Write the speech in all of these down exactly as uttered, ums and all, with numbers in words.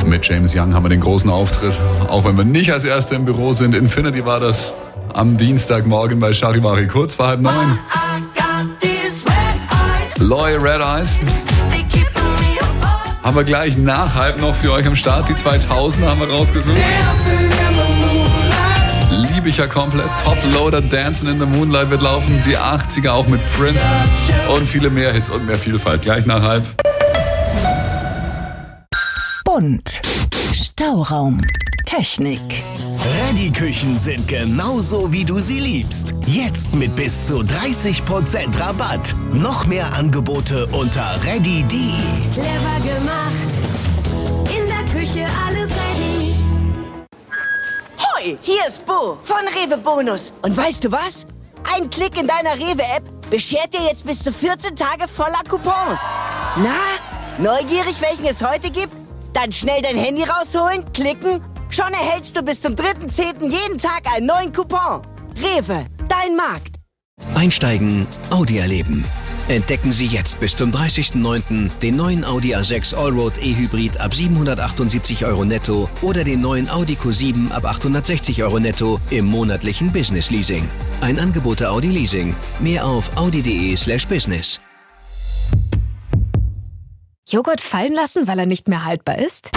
Mit James Young haben wir den großen Auftritt. Auch wenn wir nicht als Erste im Büro sind. Infinity war das am Dienstagmorgen bei Charivari. Kurz vor halb neun. Loy Red Eyes. Haben wir gleich nach halb noch für euch am Start. Die zweitausender haben wir rausgesucht. Liebe ich ja komplett. Top Loader, Dancing in the Moonlight wird laufen. Die achtziger auch mit Prince. Und viele mehr Hits und mehr Vielfalt. Gleich nach halb. Bunt. Stauraum. Technik. Reddy-Küchen sind genauso, wie du sie liebst. Jetzt mit bis zu dreißig Prozent Rabatt. Noch mehr Angebote unter reddy punkt de. Clever gemacht. In der Küche alles ready. Hoi, hier ist Bo von Rewe Bonus. Und weißt du was? Ein Klick in deiner Rewe-App beschert dir jetzt bis zu vierzehn Tage voller Coupons. Na, neugierig, welchen es heute gibt? Dann schnell dein Handy rausholen, klicken. Schon erhältst du bis zum dritten zehnten jeden Tag einen neuen Coupon. Rewe, dein Markt. Einsteigen, Audi erleben. Entdecken Sie jetzt bis zum dreißigsten neunten den neuen Audi A sechs Allroad E-Hybrid ab siebenhundertachtundsiebzig Euro netto oder den neuen Audi Q sieben ab achthundertsechzig Euro netto im monatlichen Business Leasing. Ein Angebot der Audi Leasing. Mehr auf audi punkt de slash business. Joghurt fallen lassen, weil er nicht mehr haltbar ist?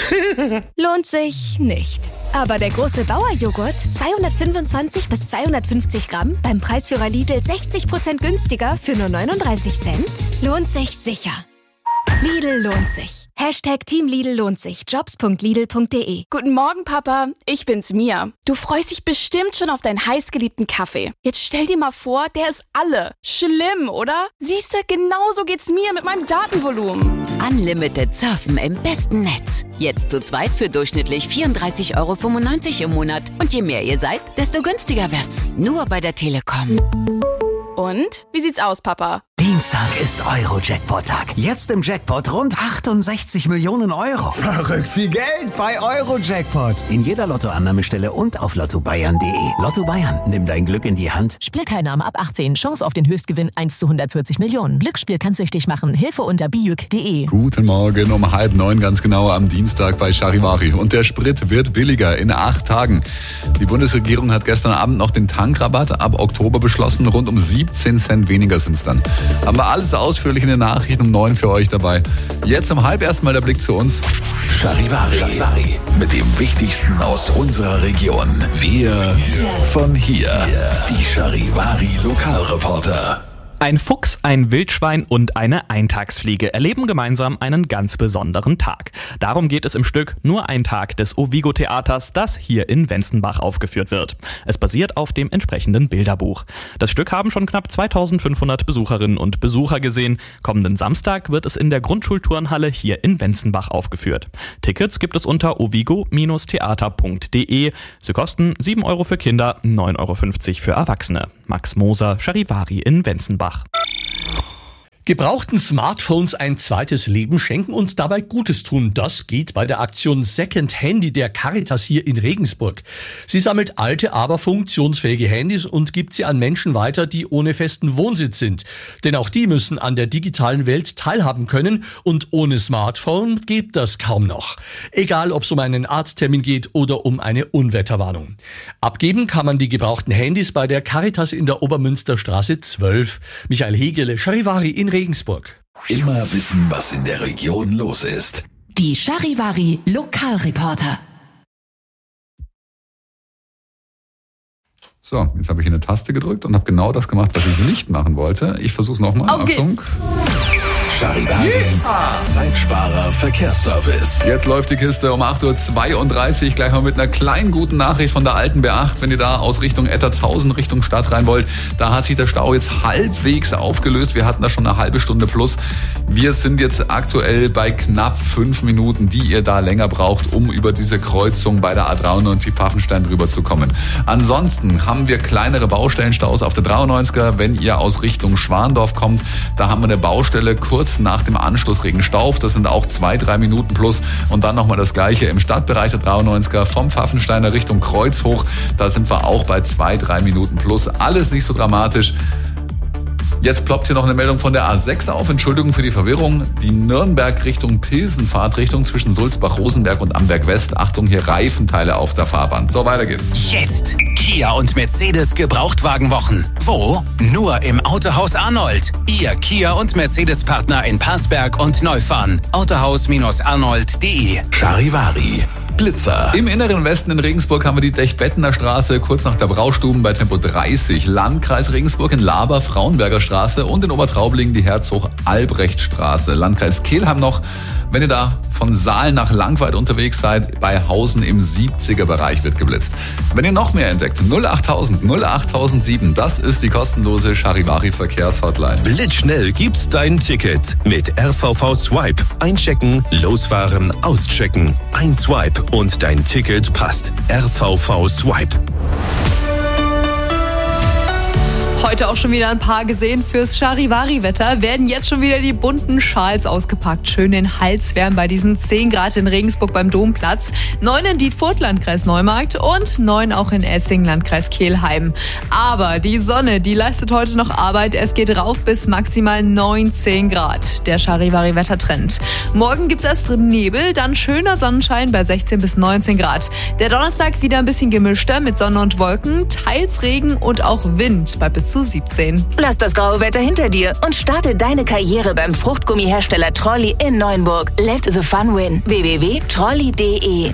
Lohnt sich nicht. Aber der große Bauer-Joghurt, zweihundertfünfundzwanzig bis zweihundertfünfzig Gramm, beim Preisführer Lidl sechzig Prozent günstiger für nur neununddreißig Cent, lohnt sich sicher. Lidl lohnt sich. Hashtag Team Lidl lohnt sich. Jobs punkt lidl punkt de. Guten Morgen, Papa. Ich bin's, Mia. Du freust dich bestimmt schon auf deinen heißgeliebten Kaffee. Jetzt stell dir mal vor, der ist alle. Schlimm, oder? Siehste, genauso geht's mir mit meinem Datenvolumen. Unlimited Surfen im besten Netz. Jetzt zu zweit für durchschnittlich vierunddreißig Euro fünfundneunzig im Monat. Und je mehr ihr seid, desto günstiger wird's. Nur bei der Telekom. Und? Wie sieht's aus, Papa? Dienstag ist Euro-Jackpot-Tag. Jetzt im Jackpot rund achtundsechzig Millionen Euro. Verrückt viel Geld bei Euro-Jackpot. In jeder Lottoannahmestelle und auf lotto bayern punkt de. Lotto Bayern, nimm dein Glück in die Hand. Spielteilnahme ab achtzehn. Chance auf den Höchstgewinn eins zu hundertvierzig Millionen. Glücksspiel kann süchtig machen. Hilfe unter bijuk punkt de. Guten Morgen um halb neun ganz genau am Dienstag bei Charivari. Und der Sprit wird billiger in acht Tagen. Die Bundesregierung hat gestern Abend noch den Tankrabatt ab Oktober beschlossen. Rund um siebzehn Cent weniger sind es dann. Haben wir alles ausführlich in den Nachrichten um neun für euch dabei. Jetzt um halb erstmal der Blick zu uns. Charivari. Charivari. Mit dem Wichtigsten aus unserer Region. Wir von hier. Die Charivari Lokalreporter. Ein Fuchs, ein Wildschwein und eine Eintagsfliege erleben gemeinsam einen ganz besonderen Tag. Darum geht es im Stück Nur ein Tag des Ovigo-Theaters, das hier in Wenzenbach aufgeführt wird. Es basiert auf dem entsprechenden Bilderbuch. Das Stück haben schon knapp zweitausendfünfhundert Besucherinnen und Besucher gesehen. Kommenden Samstag wird es in der Grundschulturnhalle hier in Wenzenbach aufgeführt. Tickets gibt es unter ovigo theater punkt de. Sie kosten sieben Euro für Kinder, neun Euro fünfzig für Erwachsene. Max Moser, Charivari in Wenzenbach. Gebrauchten Smartphones ein zweites Leben schenken und dabei Gutes tun. Das geht bei der Aktion Second Handy der Caritas hier in Regensburg. Sie sammelt alte, aber funktionsfähige Handys und gibt sie an Menschen weiter, die ohne festen Wohnsitz sind. Denn auch die müssen an der digitalen Welt teilhaben können und ohne Smartphone geht das kaum noch. Egal, ob es um einen Arzttermin geht oder um eine Unwetterwarnung. Abgeben kann man die gebrauchten Handys bei der Caritas in der Obermünsterstraße zwölf. Michael Hegele, Charivari in Regensburg. Immer wissen, was in der Region los ist. Die Charivari Lokalreporter. So, jetzt habe ich eine Taste gedrückt und habe genau das gemacht, was ich nicht machen wollte. Ich versuche es nochmal. Auf Achtung. geht's. Charivari, Zeitsparer Verkehrsservice. Jetzt läuft die Kiste um acht Uhr zweiunddreißig. Gleich mal mit einer kleinen guten Nachricht von der alten B acht. Wenn ihr da aus Richtung Ettertshausen, Richtung Stadt rein wollt, da hat sich der Stau jetzt halbwegs aufgelöst. Wir hatten da schon eine halbe Stunde plus. Wir sind jetzt aktuell bei knapp fünf Minuten, die ihr da länger braucht, um über diese Kreuzung bei der A dreiundneunzig Pfaffenstein drüber zu kommen. Ansonsten haben wir kleinere Baustellenstaus auf der dreiundneunziger. Wenn ihr aus Richtung Schwandorf kommt, da haben wir eine Baustelle kurz nach dem Anschlussregen Stauf. Das sind auch zwei, drei Minuten plus. Und dann nochmal das Gleiche im Stadtbereich der dreiundneunziger vom Pfaffensteiner Richtung Kreuz hoch. Da sind wir auch bei zwei, drei Minuten plus. Alles nicht so dramatisch. Jetzt ploppt hier noch eine Meldung von der A sechs auf. Entschuldigung für die Verwirrung. Die Nürnberg Richtung Pilsen Fahrtrichtung zwischen Sulzbach-Rosenberg und Amberg West. Achtung, hier Reifenteile auf der Fahrbahn. So, weiter geht's. Jetzt Kia und Mercedes Gebrauchtwagenwochen. Wo? Nur im Autohaus Arnold. Ihr Kia und Mercedes Partner in Passberg und Neufahren. autohaus arnold punkt de. Charivari. Blitzer. Im inneren Westen in Regensburg haben wir die Dechbettener Straße, kurz nach der Braustuben bei Tempo dreißig. Landkreis Regensburg in Laber, Frauenberger Straße und in Obertraubling die Herzog-Albrecht-Straße. Landkreis Kelheim noch, wenn ihr da von Saal nach Langweid unterwegs seid, bei Hausen im siebziger Bereich wird geblitzt. Wenn ihr noch mehr entdeckt, null achttausend, null achttausendsieben, das ist die kostenlose Charivari Verkehrshotline. Blitzschnell gibt's dein Ticket mit R V V Swipe. Einchecken, losfahren, auschecken. Ein Swipe und dein Ticket passt. R V V Swipe. Heute auch schon wieder ein paar gesehen fürs Charivari-Wetter. Werden jetzt schon wieder die bunten Schals ausgepackt. Schön den Hals wärmen bei diesen zehn Grad in Regensburg beim Domplatz. neun in Dietfurt, Landkreis Neumarkt und neun auch in Essing, Landkreis Kelheim. Aber die Sonne, die leistet heute noch Arbeit. Es geht rauf bis maximal neunzehn Grad. Der Charivari-Wettertrend. Morgen gibt's erst Nebel, dann schöner Sonnenschein bei sechzehn bis neunzehn Grad. Der Donnerstag wieder ein bisschen gemischter mit Sonne und Wolken, teils Regen und auch Wind bei bis zu siebzehn. Lass das graue Wetter hinter dir und starte deine Karriere beim Fruchtgummihersteller Trolli in Neuenburg. Let the fun win. w w w punkt trolli punkt de.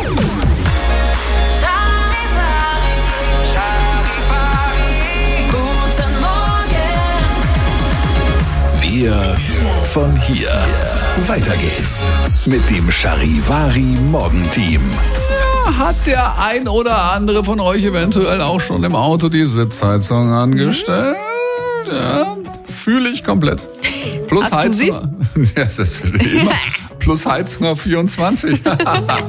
Wir von hier. Weiter geht's mit dem Charivari Morgenteam. Hat der ein oder andere von euch eventuell auch schon im Auto die Sitzheizung angestellt? Ja, fühle ich komplett. Plus Hast Heizung. Ja, immer. Plus Heizung auf vierundzwanzig.